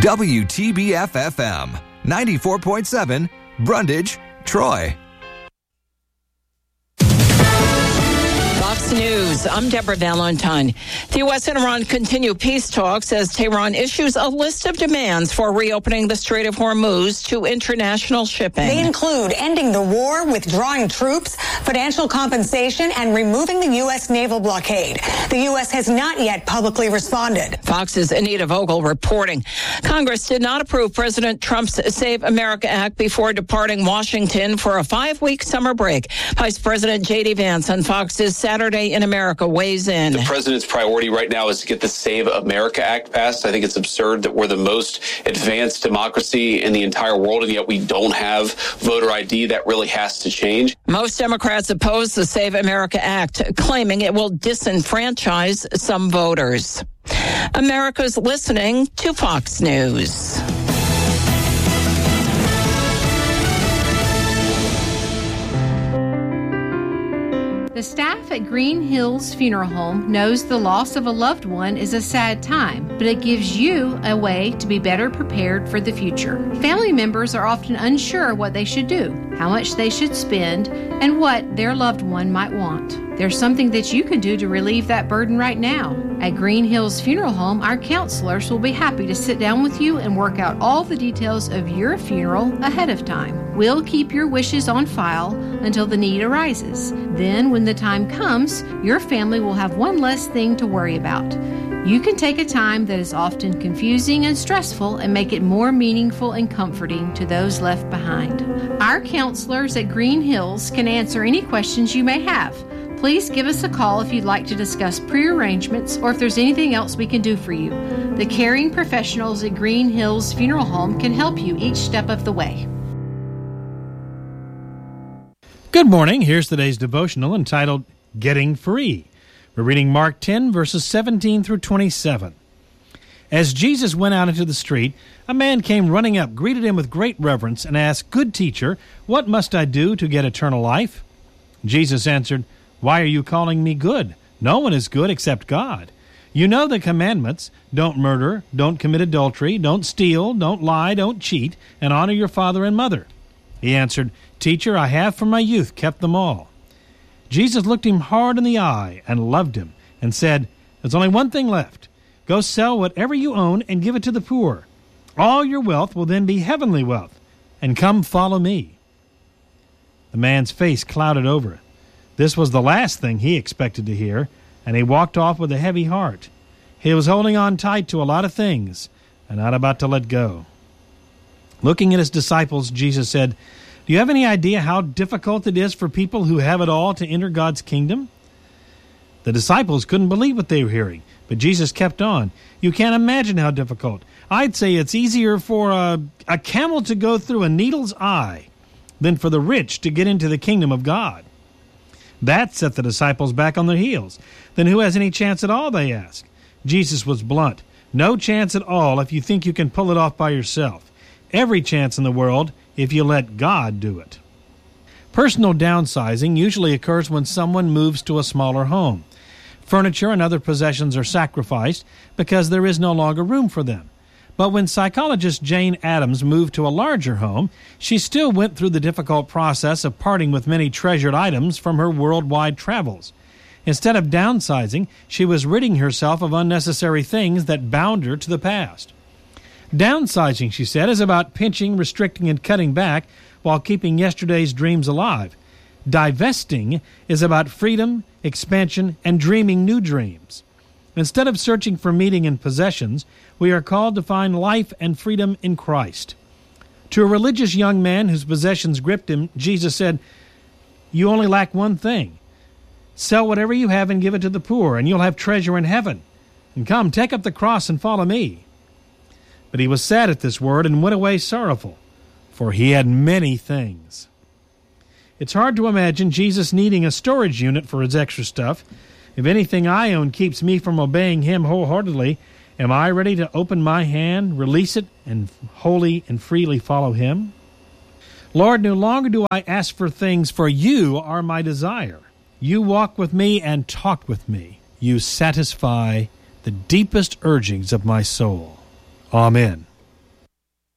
WTBF-FM, 94.7, Brundage, Troy. Fox News, I'm Deborah Valentine. The U.S. and Iran continue peace talks as Tehran issues a list of demands for reopening the Strait of Hormuz to international shipping. They include ending the war, withdrawing troops, financial compensation, and removing the U.S. naval blockade. The U.S. has not yet publicly responded. Fox's Anita Vogel reporting. Congress did not approve President Trump's Save America Act before departing Washington for a 5-week summer break. Vice President J.D. Vance on Fox's Saturday in America weighs in. The president's priority right now is to get the Save America Act passed. I think it's absurd that we're the most advanced democracy in the entire world, and yet we don't have voter ID. That really has to change. Most Democrats oppose the Save America Act, claiming it will disenfranchise some voters. America's listening to Fox News. The staff at Green Hills Funeral Home knows the loss of a loved one is a sad time, but it gives you a way to be better prepared for the future. Family members are often unsure what they should do, how much they should spend, and what their loved one might want. There's something that you can do to relieve that burden right now. At Green Hills Funeral Home, our counselors will be happy to sit down with you and work out all the details of your funeral ahead of time. We'll keep your wishes on file until the need arises. Then, when the time comes, your family will have one less thing to worry about. You can take a time that is often confusing and stressful and make it more meaningful and comforting to those left behind. Our counselors at Green Hills can answer any questions you may have. Please give us a call if you'd like to discuss pre-arrangements or if there's anything else we can do for you. The caring professionals at Green Hills Funeral Home can help you each step of the way. Good morning. Here's today's devotional entitled Getting Free. We're reading Mark 10, verses 17 through 27. As Jesus went out into the street, a man came running up, greeted him with great reverence, and asked, "Good teacher, what must I do to get eternal life?" Jesus answered, "Why are you calling me good? No one is good except God. You know the commandments: don't murder, don't commit adultery, don't steal, don't lie, don't cheat, and honor your father and mother." He answered, "Teacher, I have from my youth kept them all." Jesus looked him hard in the eye and loved him and said, "There's only one thing left. Go sell whatever you own and give it to the poor. All your wealth will then be heavenly wealth. And come follow me." The man's face clouded over. This was the last thing he expected to hear, and he walked off with a heavy heart. He was holding on tight to a lot of things and not about to let go. Looking at his disciples, Jesus said, "Do you have any idea how difficult it is for people who have it all to enter God's kingdom?" The disciples couldn't believe what they were hearing, but Jesus kept on. "You can't imagine how difficult. I'd say it's easier for a camel to go through a needle's eye than for the rich to get into the kingdom of God." That set the disciples back on their heels. "Then who has any chance at all?" they asked. Jesus was blunt. "No chance at all if you think you can pull it off by yourself. Every chance in the world if you let God do it." Personal downsizing usually occurs when someone moves to a smaller home. Furniture and other possessions are sacrificed because there is no longer room for them. But when psychologist Jane Addams moved to a larger home, she still went through the difficult process of parting with many treasured items from her worldwide travels. Instead of downsizing, she was ridding herself of unnecessary things that bound her to the past. Downsizing, she said, is about pinching, restricting, and cutting back while keeping yesterday's dreams alive. Divesting is about freedom, expansion, and dreaming new dreams. Instead of searching for meaning in possessions, we are called to find life and freedom in Christ. To a religious young man whose possessions gripped him, Jesus said, "You only lack one thing. Sell whatever you have and give it to the poor, and you'll have treasure in heaven. And come, take up the cross and follow me." But he was sad at this word and went away sorrowful, for he had many things. It's hard to imagine Jesus needing a storage unit for his extra stuff. If anything I own keeps me from obeying him wholeheartedly, am I ready to open my hand, release it, and wholly and freely follow him? Lord, no longer do I ask for things, for you are my desire. You walk with me and talk with me. You satisfy the deepest urgings of my soul. Amen.